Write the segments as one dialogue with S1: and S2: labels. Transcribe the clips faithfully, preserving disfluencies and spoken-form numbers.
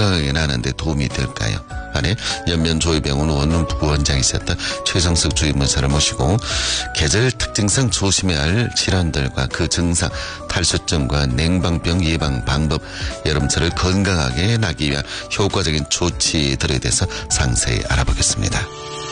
S1: 건강하게 나는 데 도움이 될까요? 안에 연면조이병원 원룸 부원장이셨던 최정석 주임의사를 모시고 계절 특징상 조심해야 할 질환들과 그 증상, 탈수증과 냉방병 예방 방법, 여름철을 건강하게 나기 위한 효과적인 조치들에 대해서 상세히 알아보겠습니다.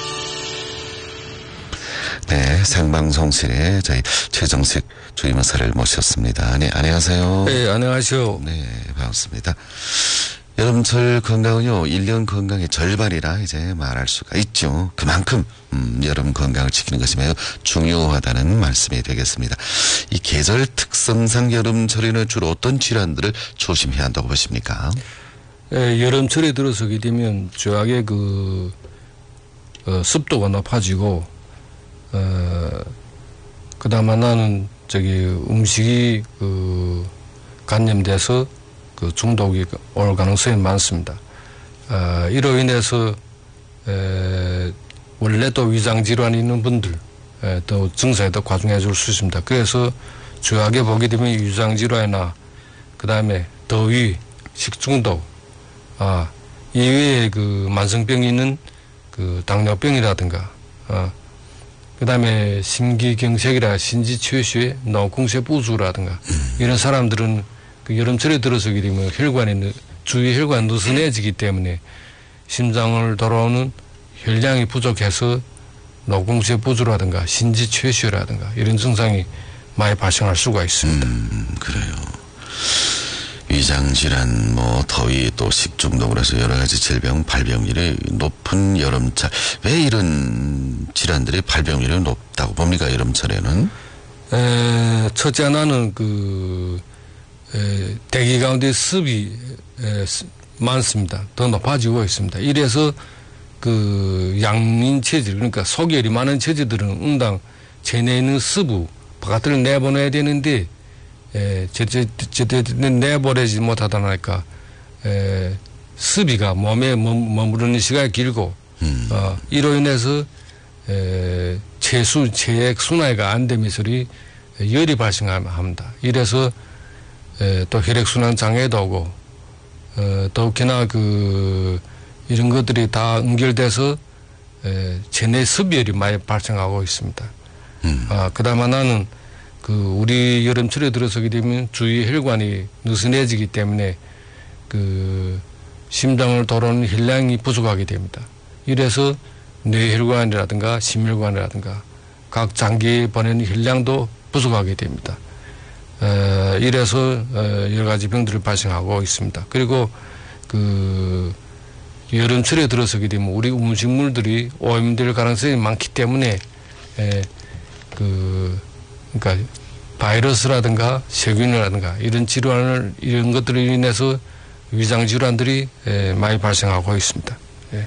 S1: 네, 생방송실에 저희 최정식 주임의사를 모셨습니다. 네, 안녕하세요.
S2: 네, 안녕하세요.
S1: 네, 반갑습니다. 여름철 건강은요, 일 년 건강의 절반이라 이제 말할 수가 있죠. 그만큼, 음, 여름 건강을 지키는 것이 매우 중요하다는 말씀이 되겠습니다. 이 계절 특성상 여름철에는 주로 어떤 질환들을 조심해야 한다고 보십니까?
S2: 네, 여름철에 들어서게 되면 쥐하게 그, 어, 습도가 높아지고, 어, 그 다음 하나는 저기 음식이 그, 감염돼서 그 중독이 올 가능성이 많습니다. 어, 이로 인해서 에, 원래 또 위장 질환이 있는 분들 에, 또 증상에 더 과중해 줄 수 있습니다. 그래서 주요하게 보게 되면 위장 질환이나 그 다음에 더위, 식중독, 아 이외에 그 만성병이 있는 그 당뇨병이라든가, 아, 그 다음에 심기경색이라 신지치유시, 노궁세 부주라든가 이런 사람들은 그 여름철에 들어서게 되면 혈관이, 주위 혈관이 느슨해지기 때문에 심장을 돌아오는 혈량이 부족해서 노궁세 부주라든가 신지최슈라든가 이런 증상이 많이 발생할 수가 있습니다.
S1: 음, 그래요. 위장질환, 뭐, 더위, 또 식중독으로 해서 여러 가지 질병, 발병률이 높은 여름철. 왜 이런 질환들이 발병률이 높다고 봅니까, 여름철에는?
S2: 에, 첫째 하나는 그, 에, 대기 가운데 습이 에, 많습니다. 더 높아지고 있습니다. 이래서 그 양인 체질, 그러니까 소결이 많은 체질들은 응당 체내에 있는 습을 바깥으로 내보내야 되는데 에, 제때 제때 내보내지 못하다 보니까 에, 습이가 몸에 머무르는 시간이 길고, 음. 어, 이로 인해서 에, 체수 체액 순환이 안 되면서 열이 발생합니다. 이래서 에, 또 혈액순환 장애도 오고, 어, 더욱이나 그, 이런 것들이 다 연결돼서, 에, 체내 습열이 많이 발생하고 있습니다. 음. 아, 그 다음 하나는 그, 우리 여름철에 들어서게 되면 주위 혈관이 느슨해지기 때문에 그, 심장을 돌아오는 혈량이 부족하게 됩니다. 이래서 뇌혈관이라든가 심혈관이라든가 각 장기에 보내는 혈량도 부족하게 됩니다. 에, 이래서 에, 여러 가지 병들이 발생하고 있습니다. 그리고 그 여름철에 들어서게 되면 우리 음식물들이 오염될 가능성이 많기 때문에 에, 그 그러니까 바이러스라든가 세균이라든가 이런 질환을 이런 것들로 인해서 위장 질환들이 에, 많이 발생하고 있습니다. 예.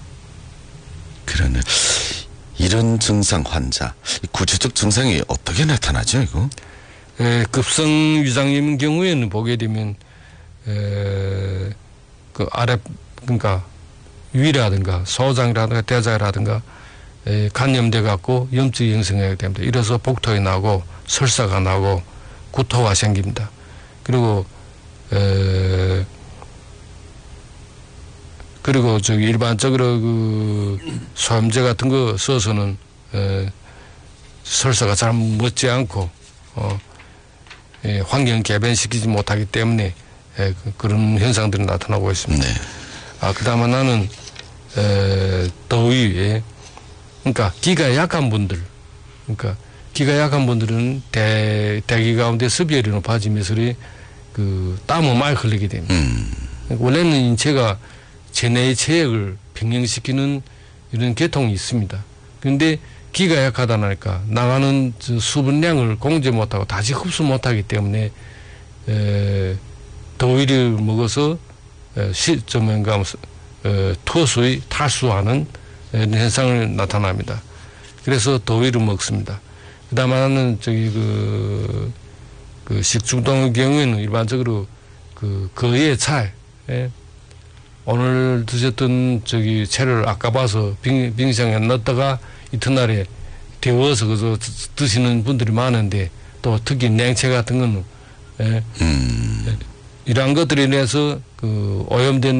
S1: 그러네. 이런 증상 환자, 구체적 증상이 어떻게 나타나죠, 이거?
S2: 에, 급성 위장염인 경우에는 보게 되면 에, 그 아래 그러니까 위라든가 소장이라든가 대장이라든가 에, 감염돼 갖고 염증이 형성하게 됩니다. 이래서 복통이 나고 설사가 나고 구토가 생깁니다. 그리고 에, 그리고 저기 일반적으로 그 소염제 같은 거 써서는 에, 설사가 잘 멎지 않고 어. 예, 환경 개변시키지 못하기 때문에 예, 그, 그런 현상들이 나타나고 있습니다. 네. 아, 그 다음에 나는 에, 더위에 그러니까 기가 약한 분들, 그러니까 기가 약한 분들은 대, 대기 가운데 습열이 높아지면서 그 땀을 많이 흘리게 됩니다. 음. 원래는 인체가 체내의 체액을 평형시키는 이런 계통이 있습니다. 그런데 기가 약하다 보니까 나가는 수분량을 공제 못하고 다시 흡수 못하기 때문에 에, 더위를 먹어서 좀 토수의 탈수하는 이런 현상을 나타납니다. 그래서 더위를 먹습니다. 그 다음 하나는 저기 그, 그 식중독의 경우에는 일반적으로 그 거의 차에 예? 오늘 드셨던 저기 채를 아까 봐서 빙, 빙상에 넣었다가 이튿날에 데워서 그저 드시는 분들이 많은데 또 특히 냉채 같은 거는 예? 음. 이러한 것들에 인해서 그 오염된